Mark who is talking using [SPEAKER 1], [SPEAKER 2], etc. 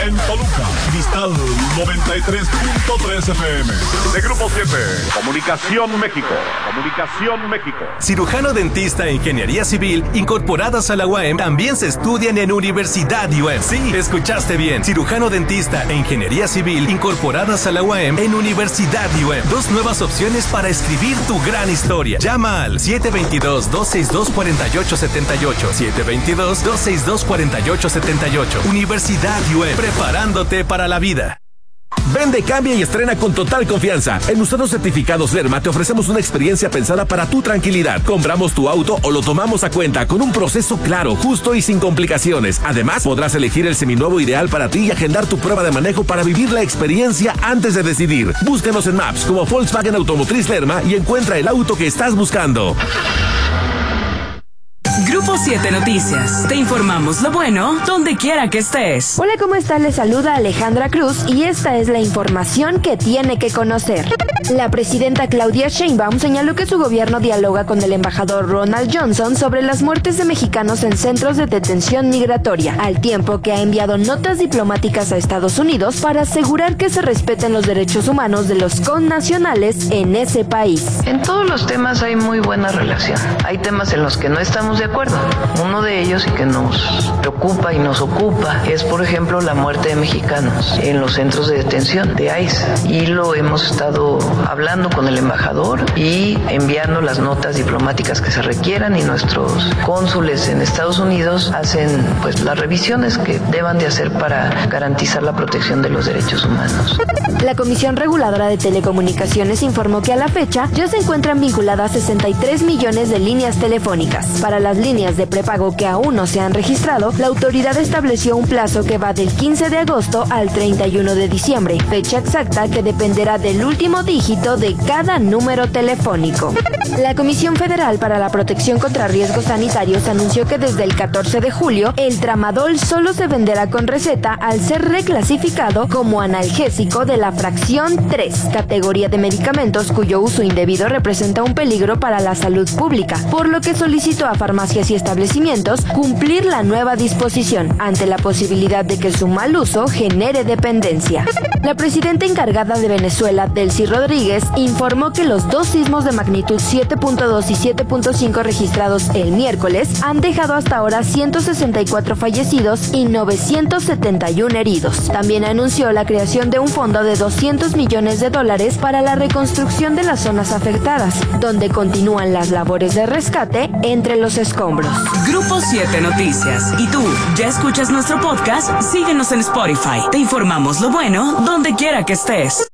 [SPEAKER 1] En Toluca, Cristal 93.3 FM. De Grupo 7, Comunicación México. Comunicación México.
[SPEAKER 2] Cirujano dentista e ingeniería civil incorporadas a la UAM también se estudian en Universidad UAM. Sí, escuchaste bien. Cirujano dentista e ingeniería civil incorporadas a la UAM en Universidad UAM. Dos nuevas opciones para escribir tu gran historia. Llama al 722-262-4878. 722-262-4878. Universidad UAM. Preparándote para la vida.
[SPEAKER 3] Vende, cambia y estrena con total confianza. En Usados Certificados Lerma te ofrecemos una experiencia pensada para tu tranquilidad. Compramos tu auto o lo tomamos a cuenta con un proceso claro, justo y sin complicaciones. Además, podrás elegir el seminuevo ideal para ti y agendar tu prueba de manejo para vivir la experiencia antes de decidir. Búscanos en Maps como Volkswagen Automotriz Lerma y encuentra el auto que estás buscando.
[SPEAKER 4] Grupo 7 Noticias. Te informamos lo bueno donde quiera que estés.
[SPEAKER 5] Hola, ¿cómo estás? Les saluda Alejandra Cruz y esta es la información que tiene que conocer. La presidenta Claudia Sheinbaum señaló que su gobierno dialoga con el embajador Ronald Johnson sobre las muertes de mexicanos en centros de detención migratoria, al tiempo que ha enviado notas diplomáticas a Estados Unidos para asegurar que se respeten los derechos humanos de los connacionales en ese país.
[SPEAKER 6] En todos los temas hay muy buena relación. Hay temas en los que no estamos de acuerdo. Uno de ellos y que nos preocupa y nos ocupa es, por ejemplo, la muerte de mexicanos en los centros de detención de ICE. Y lo hemos estado hablando con el embajador y enviando las notas diplomáticas que se requieran, y nuestros cónsules en Estados Unidos hacen pues las revisiones que deban de hacer para garantizar la protección de los derechos humanos.
[SPEAKER 5] La Comisión Reguladora de Telecomunicaciones informó que a la fecha ya se encuentran vinculadas 63 millones de líneas telefónicas. Para las líneas de prepago que aún no se han registrado, la autoridad estableció un plazo que va del 15 de agosto al 31 de diciembre, fecha exacta que dependerá del último dígito de cada número telefónico. La Comisión Federal para la Protección contra Riesgos Sanitarios anunció que desde el 14 de julio el tramadol solo se venderá con receta al ser reclasificado como analgésico de la fracción 3, categoría de medicamentos cuyo uso indebido representa un peligro para la salud pública, por lo que solicitó a farmacias y establecimientos cumplir la nueva disposición ante la posibilidad de que su mal uso genere dependencia. La presidenta encargada de Venezuela, Delcy Rodríguez, informó que los dos sismos de magnitud 7.2 y 7.5 registrados el miércoles han dejado hasta ahora 164 fallecidos y 971 heridos. También anunció la creación de un fondo de $200 millones para la reconstrucción de las zonas afectadas, donde continúan las labores de rescate entre los escombros.
[SPEAKER 4] Grupo 7 Noticias. ¿Y tú, ya escuchas nuestro podcast? Síguenos en Spotify. Te informamos lo bueno donde quiera que estés.